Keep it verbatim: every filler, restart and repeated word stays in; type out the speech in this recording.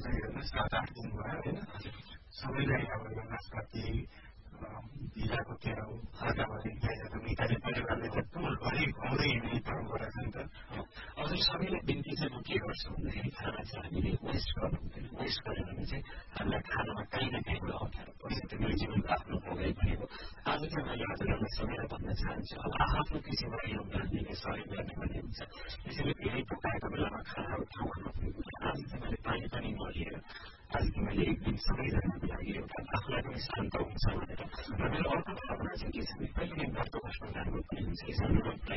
चाहिँ हेर्नु सात आठ दिन भयो होइन सबैलाई अब यो नासपाती ढिलाको च्याउ आँटाभरि खाइरहेको नेपाली परिवारले त टोलभरि खुवाउँदै हिँड्ने परम्परा छ नि त हजुर सबैलाई बिन्ती चाहिँ म के गर्छु भन्दाखेरि खाना चाहिँ हामीले वेस्ट गर्नु हुँदैन वेस्ट गऱ्यो भने चाहिँ हामीलाई खानामा काहीँ न काहीँबाट अप्ठ्यारो पर्छ त्यो मेरो जीवनको आफ्नो भोगाइ पनि हो आज चाहिँ मैले हजुरहरूलाई सबैलाई भन्न चाहन्छु अब आफ्नो किसिमबाट योगदान दिने सहयोग गर्ने भन्ने हुन्छ त्यसैले धेरै पकाएको बेलामा खानाहरू ठाउँमा नपुग्नु आज चाहिँ मैले पानी पनि नलिएर आज चाहिँ मैले एक दिन सबैजनाको लागि एउटा आफूलाई पनि शान्त हुन्छ भनेर र मेरो अर्को भावना चाहिँ के छ भने कहिले व्रत बस्नु राम्रो पनि हुन्छ